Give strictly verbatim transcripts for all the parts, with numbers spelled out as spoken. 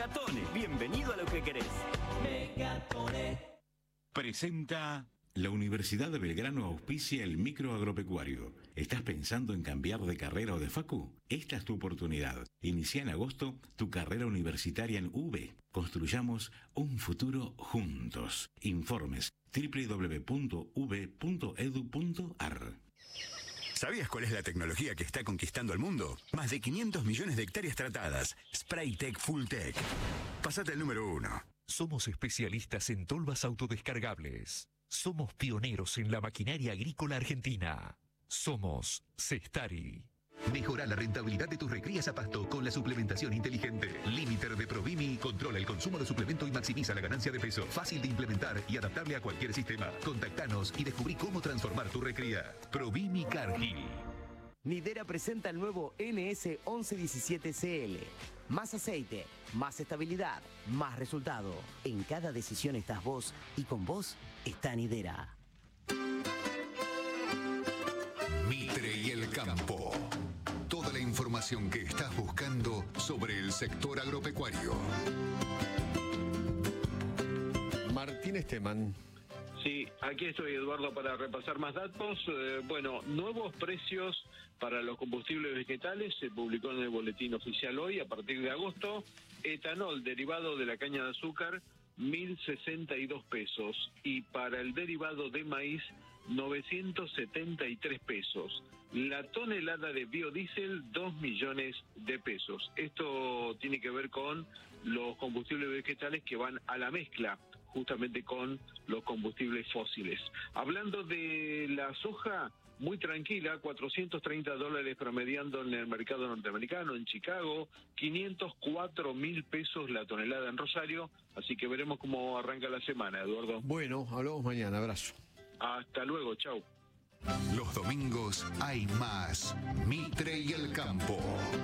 Megatone, bienvenido a lo que querés. Megatone. Presenta... La Universidad de Belgrano auspicia el microagropecuario. ¿Estás pensando en cambiar de carrera o de facu? Esta es tu oportunidad. Inicia en agosto tu carrera universitaria en U B. Construyamos un futuro juntos. Informes doble u doble u doble u punto u b punto e d u punto a r. ¿Sabías cuál es la tecnología que está conquistando el mundo? Más de quinientos millones de hectáreas tratadas. Spraytec Fulltech. Pasate el número uno. Somos especialistas en tolvas autodescargables. Somos pioneros en la maquinaria agrícola argentina. Somos Cestari. Mejora la rentabilidad de tus recrías a pasto con la suplementación inteligente. Limiter de Provimi controla el consumo de suplemento y maximiza la ganancia de peso. Fácil de implementar y adaptable a cualquier sistema. Contactanos y descubrí cómo transformar tu recría. Provimi Cargill. Nidera presenta el nuevo N S once diecisiete C L. Más aceite, más estabilidad, más resultado. En cada decisión estás vos y con vos está Nidera. Mitre y el campo. Toda la información que estás buscando sobre el sector agropecuario. Martín Esteman. Sí, aquí estoy, Eduardo, para repasar más datos. Eh, bueno, nuevos precios para los combustibles vegetales se publicó en el boletín oficial hoy. A partir de agosto, etanol derivado de la caña de azúcar, mil sesenta y dos pesos. Y para el derivado de maíz, novecientos setenta y tres pesos. La tonelada de biodiesel, dos millones de pesos. Esto tiene que ver con los combustibles vegetales que van a la mezcla, justamente con los combustibles fósiles. Hablando de la soja, muy tranquila, cuatrocientos treinta dólares promediando en el mercado norteamericano, en Chicago, quinientos cuatro mil pesos la tonelada en Rosario, así que veremos cómo arranca la semana, Eduardo. Bueno, hablamos mañana, abrazo. Hasta luego, chau. Los domingos hay más. Mitre y el campo.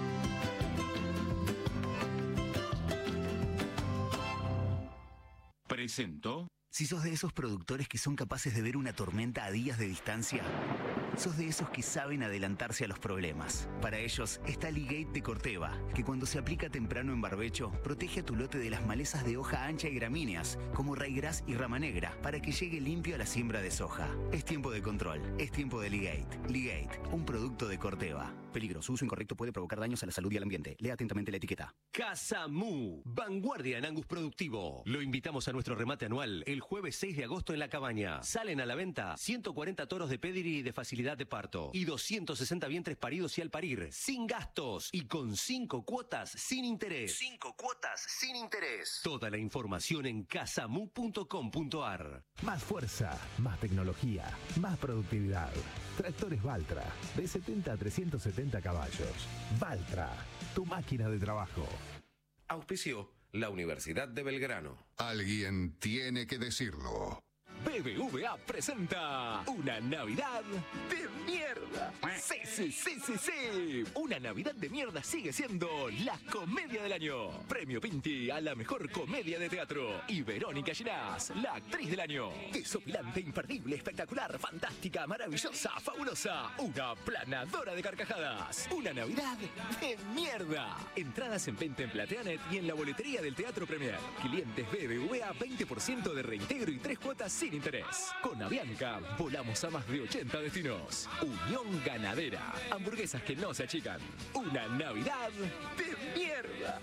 Presento... Si sos de esos productores que son capaces de ver una tormenta a días de distancia, sos de esos que saben adelantarse a los problemas. Para ellos está Ligate de Corteva, que cuando se aplica temprano en barbecho, protege a tu lote de las malezas de hoja ancha y gramíneas, como raigras y rama negra, para que llegue limpio a la siembra de soja. Es tiempo de control, es tiempo de Ligate. Ligate, un producto de Corteva. Peligro, su uso incorrecto puede provocar daños a la salud y al ambiente. Lea atentamente la etiqueta. Casa Mu, vanguardia en Angus productivo. Lo invitamos a nuestro remate anual el jueves seis de agosto en La Cabaña. Salen a la venta ciento cuarenta toros de pedigree de facilidad de parto y doscientos sesenta vientres paridos y al parir, sin gastos y con cinco cuotas sin interés. Cinco cuotas sin interés. Toda la información en casamu punto com punto a r. Más fuerza, más tecnología, más productividad. Tractores Valtra, de setenta a trescientos setenta caballos. Valtra, tu máquina de trabajo. Auspició la Universidad de Belgrano. Alguien tiene que decirlo. B B V A presenta una Navidad de mierda. Sí, sí, sí, sí, sí. Una Navidad de mierda sigue siendo la comedia del año. Premio Pinti a la mejor comedia de teatro. Y Verónica Ginás, la actriz del año. Desopilante, imperdible, espectacular, fantástica, maravillosa, fabulosa. Una planadora de carcajadas. Una Navidad de mierda. Entradas en venta en Plateanet y en la boletería del Teatro Premier. Clientes B B V A, veinte por ciento de reintegro y tres cuotas sin interés. Con Avianca volamos a más de ochenta destinos. Unión Ganadera. Hamburguesas que no se achican. Una Navidad de mierda.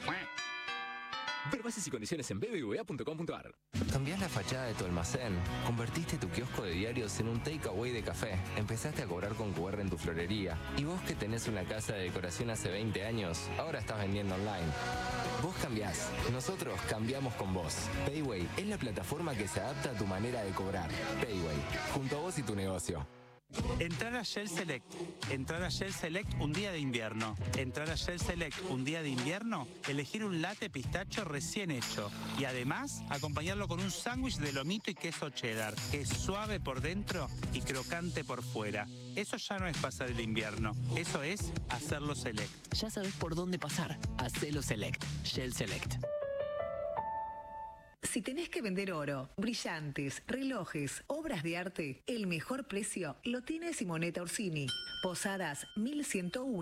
Ver bases y condiciones en b b v a punto com punto a r. Cambiás la fachada de tu almacén, convertiste tu kiosco de diarios en un takeaway de café, empezaste a cobrar con Q R en tu florería. Y vos que tenés una casa de decoración hace veinte años, ahora estás vendiendo online. Vos cambiás, nosotros cambiamos con vos. Payway es la plataforma que se adapta a tu manera de cobrar. Payway, junto a vos y tu negocio. Entrar a Shell Select. Entrar a Shell Select un día de invierno. Entrar a Shell Select un día de invierno, elegir un latte pistacho recién hecho. Y además, acompañarlo con un sándwich de lomito y queso cheddar, que es suave por dentro y crocante por fuera. Eso ya no es pasar el invierno, eso es hacerlo Select. Ya sabes por dónde pasar. Hacelo Select. Shell Select. Si tenés que vender oro, brillantes, relojes, obras de arte, el mejor precio lo tiene Simonetta Orsini. Posadas mil ciento uno.